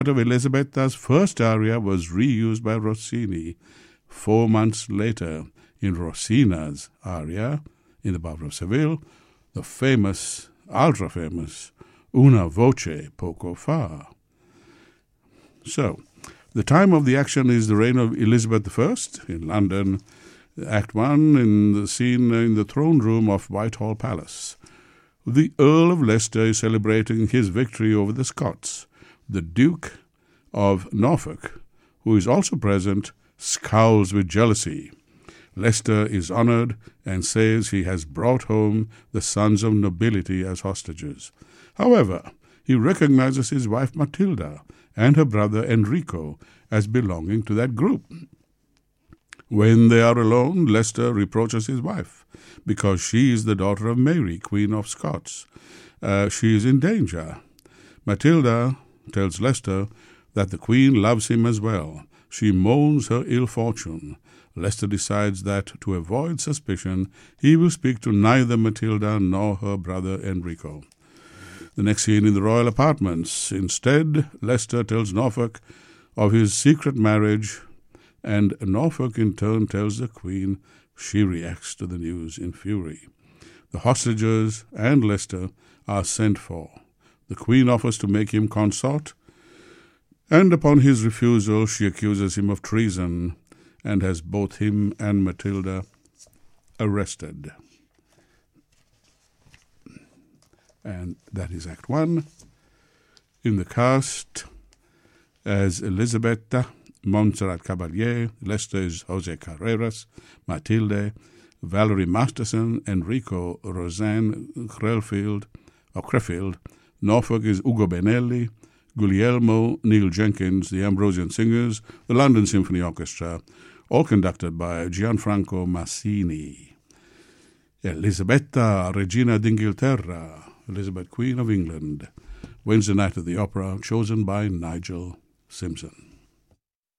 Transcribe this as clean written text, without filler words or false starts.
of Elisabetta's first aria was reused by Rossini 4 months later in Rossina's aria in the Barber of Seville, the famous, ultra-famous, Una voce poco fa. So, the time of the action is the reign of Elizabeth I in London, Act 1 in the scene in the throne room of Whitehall Palace. The Earl of Leicester is celebrating his victory over the Scots. The Duke of Norfolk, who is also present, scowls with jealousy. Leicester is honored and says he has brought home the sons of nobility as hostages. However, he recognizes his wife Matilda and her brother Enrico as belonging to that group. When they are alone, Leicester reproaches his wife because she is the daughter of Mary, Queen of Scots. She is in danger. Matilda tells Leicester that the Queen loves him as well. She mourns her ill fortune. Leicester decides that to avoid suspicion, he will speak to neither Matilda nor her brother Enrico. The next scene in the royal apartments. Instead, Leicester tells Norfolk of his secret marriage, and Norfolk in turn tells the Queen. She reacts to the news in fury. The hostages and Leicester are sent for. The Queen offers to make him consort, and upon his refusal she accuses him of treason and has both him and Matilda arrested. And that is Act 1. In the cast, as Elisabetta, Montserrat Caballé, Leicester is Jose Carreras, Matilde, Valerie Masterson, Enrico, Roseanne Crefeld, Norfolk is Ugo Benelli, Guglielmo, Neil Jenkins, the Ambrosian Singers, the London Symphony Orchestra, all conducted by Gianfranco Massini. Elisabetta, Regina d'Inghilterra, Elizabeth, Queen of England, Wednesday night at the Opera, chosen by Nigel Simpson.